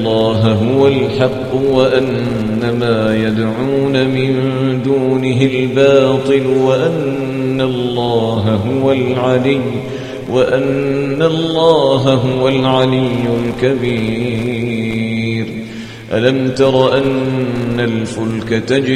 الله هو الحق وأن ما يدعون من دونه الباطل وأن الله هو العلي الكبير. ألم تر أن الفلك تجري